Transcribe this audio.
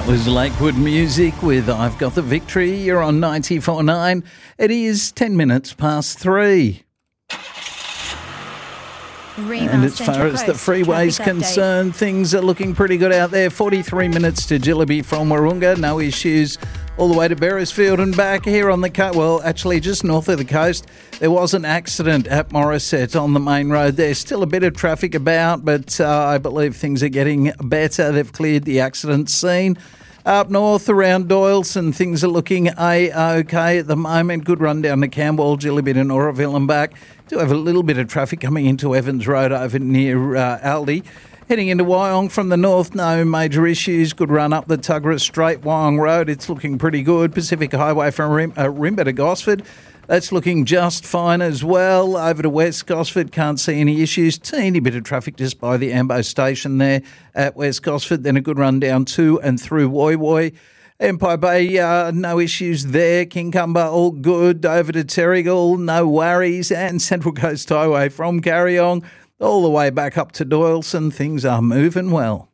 That was Lakewood Music with I've Got the Victory. You're on 94.9. It is 10 minutes past 3. And as far as the freeway's concerned, things are looking pretty good out there. 43 minutes to Jillaby from Wahroonga. No issues all the way to Beresfield and back here on the coast. Well, actually, just north of the coast, there was an accident at Morisset on the main road. There's still a bit of traffic about, but I believe things are getting better. They've cleared the accident scene. Up north around Doyleson, things are looking A-OK at the moment. Good run down to Camberwell, Jillaby to Noraville and back. Do have a little bit of traffic coming into Evans Road over near Aldi. Heading into Wyong from the north, no major issues. Good run up the Tuggerah Straight, Wyong Road. It's looking pretty good. Pacific Highway from Rimba to Gosford. That's looking just fine as well. Over to West Gosford, can't see any issues. Teeny bit of traffic just by the Ambo station there at West Gosford. Then a good run down to and through Woy Woy. Empire Bay, no issues there. Kincumber, all good. Over to Terrigal, no worries. And Central Coast Highway from Carryong all the way back up to Doyleson. Things are moving well.